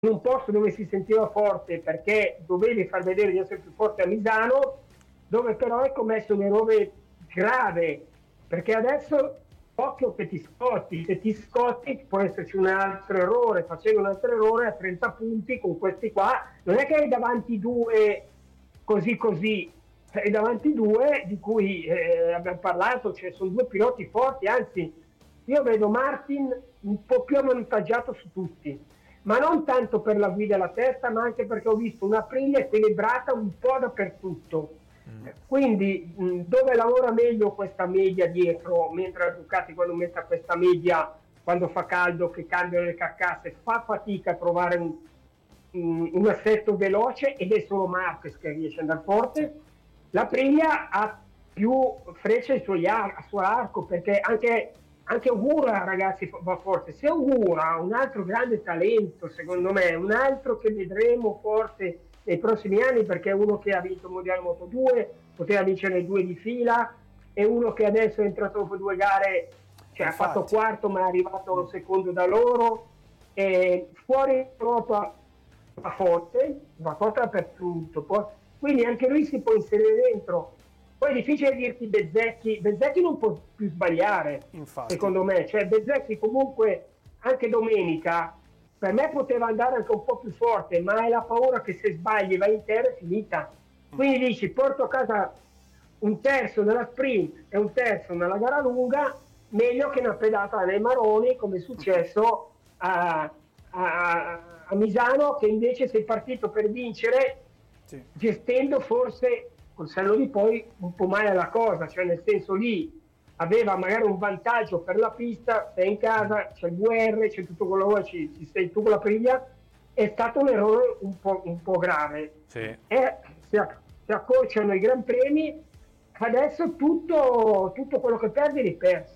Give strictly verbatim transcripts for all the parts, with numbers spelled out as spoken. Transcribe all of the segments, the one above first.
in un posto dove si sentiva forte perché dovevi far vedere di essere più forte a Misano, dove però hai commesso un errore grave, perché adesso occhio che ti scotti, se ti scotti può esserci un altro errore, facendo un altro errore a trenta punti con questi qua, non è che hai davanti due così così, hai davanti due di cui eh, abbiamo parlato, cioè sono due piloti forti, anzi io vedo Martin un po' più avvantaggiato su tutti, ma non tanto per la guida e la testa, ma anche perché ho visto una Aprilia equilibrata un po' dappertutto. Mm. Quindi mh, dove lavora meglio questa media dietro, mentre la Ducati quando mette questa media, quando fa caldo, che cambiano le carcasse, fa fatica a trovare un, un, un assetto veloce, ed è solo Marquez che riesce ad andare forte. La Aprilia ha più frecce al suo, al suo arco, perché anche anche Ogura, ragazzi, va forte. Se Ogura ha un altro grande talento, secondo me, un altro che vedremo forte nei prossimi anni, perché è uno che ha vinto il mondiale Moto due, poteva vincere due di fila, è uno che adesso è entrato dopo due gare, cioè ha fatto quarto ma è arrivato secondo da loro, e fuori Europa va forte, va forte dappertutto, quindi anche lui si può inserire dentro. Poi è difficile dirti Bezzecchi, Bezzecchi non può più sbagliare, infatti, secondo me, cioè Bezzecchi comunque anche domenica per me poteva andare anche un po' più forte, ma hai la paura che se sbagli vai in terra è finita. Quindi dici porto a casa un terzo nella sprint e un terzo nella gara lunga, meglio che una pedata nei maroni come è successo a, a, a Misano, che invece sei partito per vincere, sì, gestendo forse col senno di poi un po' male la cosa, cioè nel senso lì aveva magari un vantaggio per la pista, sei in casa, c'è il V R, c'è tutto quello che ci, ci sei tu con la Priglia, è stato un errore un po', un po' grave. Sì. E si, si accorciano i Gran Premi, adesso tutto, tutto quello che perdi è riperso.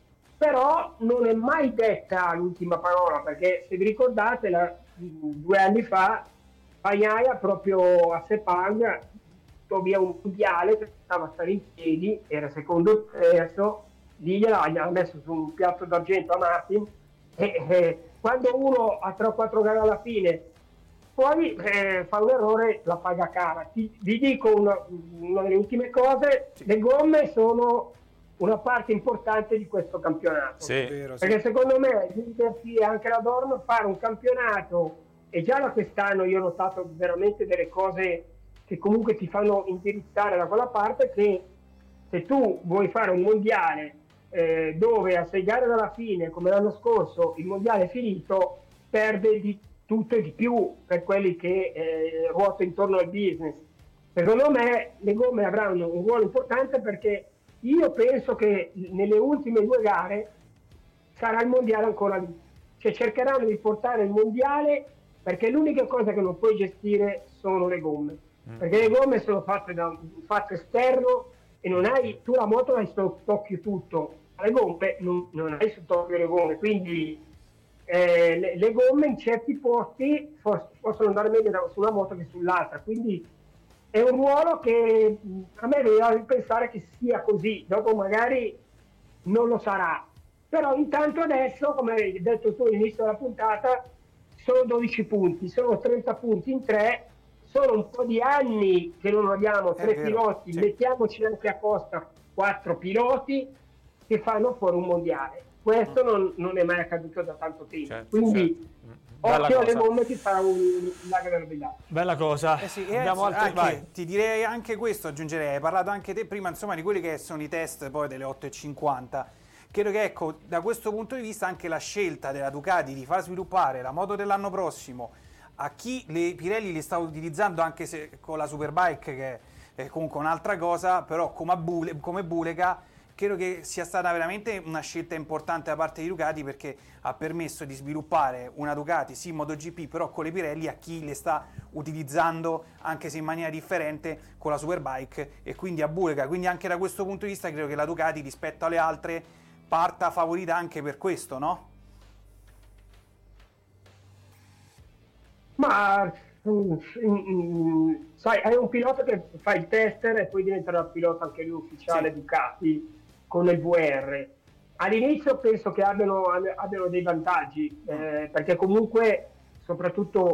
Però non è mai detta l'ultima parola, perché se vi ricordate la, due anni fa Bagnaia proprio a Sepang via un mondiale che stava a stare in piedi, era secondo e terzo, lì gliel'ha messo su un piatto d'argento a Martin, e eh, quando uno ha tre o quattro gare alla fine poi eh, fa un errore, la paga cara. Ti, vi dico una, una delle ultime cose, sì, le gomme sono una parte importante di questo campionato, sì, perché sì, secondo me e anche la Dorna fare un campionato, e già da quest'anno io ho notato veramente delle cose che comunque ti fanno indirizzare da quella parte, che se tu vuoi fare un mondiale eh, dove a sei gare dalla fine, come l'anno scorso, il mondiale è finito, perde di tutto e di più per quelli che eh, ruotano intorno al business. Secondo me le gomme avranno un ruolo importante, perché io penso che nelle ultime due gare sarà il mondiale ancora lì, cioè cercheranno di portare il mondiale, perché l'unica cosa che non puoi gestire sono le gomme, perché le gomme sono fatte da un fatto esterno e non hai, tu la moto hai sott'occhio tutto, le gomme non, non hai sott'occhio le gomme, quindi eh, le, le gomme in certi posti for, possono andare meglio da, su una moto che sull'altra, quindi è un ruolo che a me deve pensare che sia così, dopo magari non lo sarà, però intanto adesso, come hai detto tu all'inizio della puntata, sono dodici punti, sono trenta punti in tre, sono un po' di anni che non abbiamo tre piloti, sì, mettiamoci anche a costa quattro piloti che fanno fuori un mondiale. Questo mm. non, non è mai accaduto da tanto tempo, certo, quindi certo. Occhio alle gomme, ti farà un lago della verità. Bella cosa. Eh sì, eh, altri, anche, ti direi anche questo, aggiungerei, hai parlato anche te prima, insomma, di quelli che sono i test poi delle otto e cinquanta. Credo che, ecco, da questo punto di vista anche la scelta della Ducati di far sviluppare la moto dell'anno prossimo a chi le Pirelli li sta utilizzando, anche se con la Superbike, che è comunque un'altra cosa, però come, Bule, come Bulega, credo che sia stata veramente una scelta importante da parte di Ducati, perché ha permesso di sviluppare una Ducati sì MotoGP, però con le Pirelli a chi le sta utilizzando, anche se in maniera differente, con la Superbike, e quindi a Bulega. Quindi anche da questo punto di vista credo che la Ducati rispetto alle altre parta favorita anche per questo, no? Ma mm, mm, sai, hai un pilota che fa il tester e poi diventerà pilota anche lui ufficiale, sì, Ducati con il V R. All'inizio penso che abbiano, abbiano dei vantaggi, eh, perché comunque soprattutto